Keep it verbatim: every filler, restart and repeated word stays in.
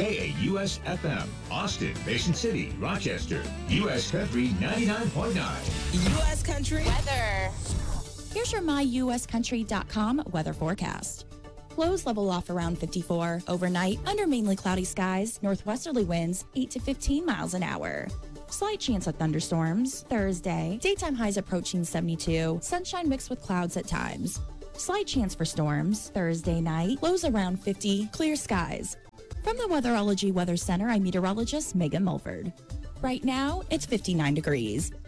K A U S F M, Austin, Mason City, Rochester, U S Country ninety-nine point nine. U S Country weather. Here's your my U S country dot com weather forecast. Lows level off around fifty-four. Overnight, under mainly cloudy skies, northwesterly winds eight to fifteen miles an hour. Slight chance of thunderstorms. Thursday, daytime highs approaching seventy-two. Sunshine mixed with clouds at times. Slight chance for storms. Thursday night, lows around fifty. Clear skies. From the Weatherology Weather Center, I'm meteorologist Megan Mulford. Right now, it's fifty-nine degrees.